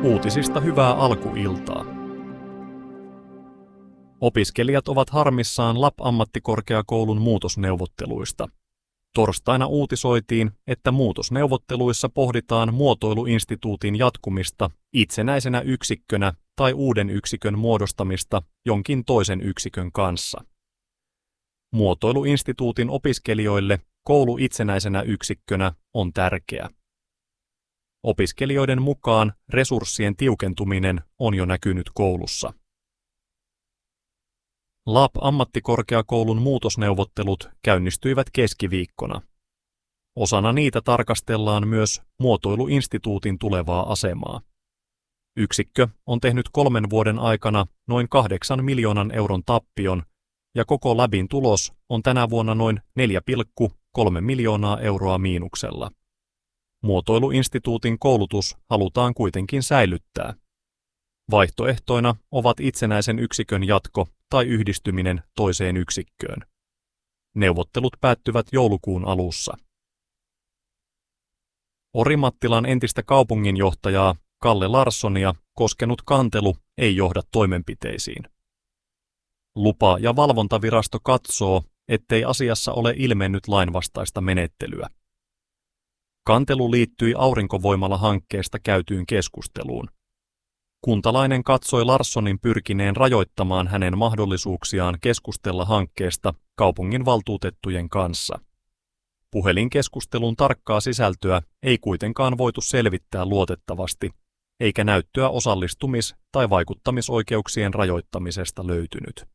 Uutisista hyvää alkuiltaa. Opiskelijat ovat harmissaan LAP-ammattikorkeakoulun muutosneuvotteluista. Torstaina uutisoitiin, että muutosneuvotteluissa pohditaan muotoiluinstituutin jatkumista itsenäisenä yksikkönä tai uuden yksikön muodostamista jonkin toisen yksikön kanssa. Muotoiluinstituutin opiskelijoille koulu itsenäisenä yksikkönä on tärkeä. Opiskelijoiden mukaan resurssien tiukentuminen on jo näkynyt koulussa. LAP-ammattikorkeakoulun muutosneuvottelut käynnistyivät keskiviikkona. Osana niitä tarkastellaan myös muotoiluinstituutin tulevaa asemaa. Yksikkö on tehnyt 3 vuoden aikana noin 8 miljoonan euron tappion ja koko läbin tulos on tänä vuonna noin 4,3 miljoonaa euroa miinuksella. Muotoiluinstituutin koulutus halutaan kuitenkin säilyttää. Vaihtoehtoina ovat itsenäisen yksikön jatko tai yhdistyminen toiseen yksikköön. Neuvottelut päättyvät joulukuun alussa. Orimattilan entistä kaupunginjohtajaa Kalle Larssonia koskenut kantelu ei johda toimenpiteisiin. Lupa- ja valvontavirasto katsoo, ettei asiassa ole ilmennyt lainvastaista menettelyä. Kantelu liittyi aurinkovoimala-hankkeesta käytyyn keskusteluun. Kuntalainen katsoi Larssonin pyrkineen rajoittamaan hänen mahdollisuuksiaan keskustella hankkeesta kaupunginvaltuutettujen kanssa. Puhelinkeskustelun tarkkaa sisältöä ei kuitenkaan voitu selvittää luotettavasti, eikä näyttöä osallistumis- tai vaikuttamisoikeuksien rajoittamisesta löytynyt.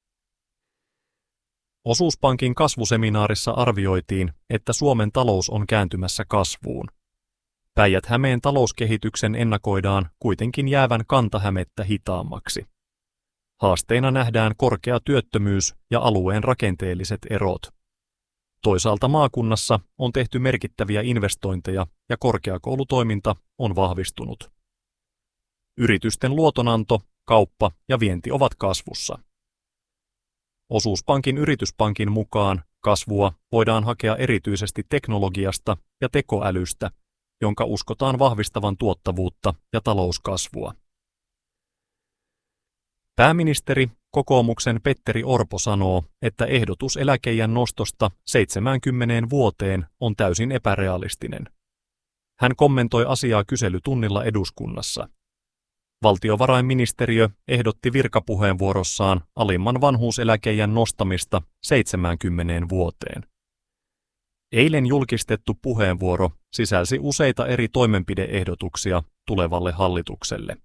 Osuuspankin kasvuseminaarissa arvioitiin, että Suomen talous on kääntymässä kasvuun. Päijät-Hämeen talouskehityksen ennakoidaan kuitenkin jäävän Kanta-Hämettä hitaammaksi. Haasteina nähdään korkea työttömyys ja alueen rakenteelliset erot. Toisaalta maakunnassa on tehty merkittäviä investointeja ja korkeakoulutoiminta on vahvistunut. Yritysten luotonanto, kauppa ja vienti ovat kasvussa. Osuuspankin Yrityspankin mukaan kasvua voidaan hakea erityisesti teknologiasta ja tekoälystä, jonka uskotaan vahvistavan tuottavuutta ja talouskasvua. Pääministeri, kokoomuksen Petteri Orpo sanoo, että ehdotus eläkeiän nostosta 70 vuoteen on täysin epärealistinen. Hän kommentoi asiaa kyselytunnilla eduskunnassa. Valtiovarainministeriö ehdotti virkapuheenvuorossaan alimman vanhuuseläkeiän nostamista 70 vuoteen. Eilen julkistettu puheenvuoro sisälsi useita eri toimenpide-ehdotuksia tulevalle hallitukselle.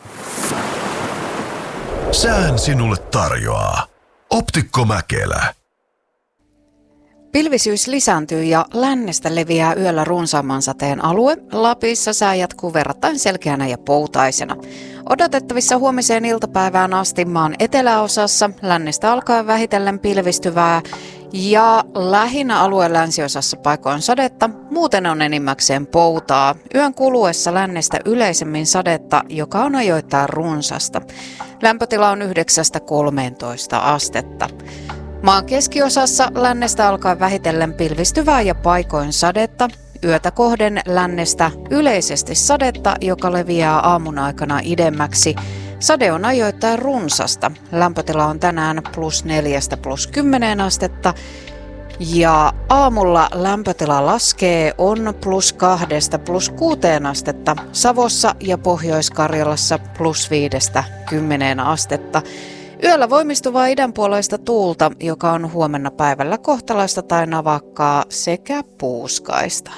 Sään sinulle tarjoaa Optikko Mäkelä. Pilvisyys lisääntyy ja lännestä leviää yöllä runsaamman sateen alue. Lapissa sää jatkuu verrattain selkeänä ja poutaisena. Odotettavissa huomiseen iltapäivään asti maan eteläosassa lännestä alkaen vähitellen pilvistyvää ja lähinnä alueen länsiosassa paikoin sadetta, muuten on enimmäkseen poutaa. Yön kuluessa lännestä yleisemmin sadetta, joka on ajoittain runsasta. Lämpötila on 9–13 astetta. Maan keskiosassa lännestä alkaa vähitellen pilvistyvää ja paikoin sadetta. Yötä kohden lännestä yleisesti sadetta, joka leviää aamun aikana idemmäksi. Sade on ajoittain runsasta. Lämpötila on tänään +4–+10 astetta. Ja aamulla lämpötila laskee on +2–+6 astetta. Savossa ja Pohjois-Karjalassa +5–10 astetta. Yöllä voimistuvaa idänpuoleista tuulta, joka on huomenna päivällä kohtalaista tai navakkaa sekä puuskaista.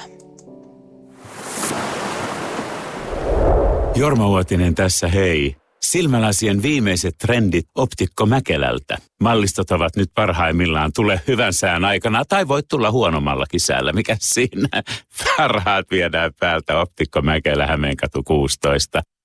Jorma Uotinen tässä, hei. Silmälasien viimeiset trendit Optikko Mäkelältä. Mallistot ovat nyt parhaimmillaan. Tule hyvän sään aikana tai voit tulla huonommallakin säällä. Mikä siinä? Parhaat viedään päältä Optikko Mäkelä, Hämeenkatu 16.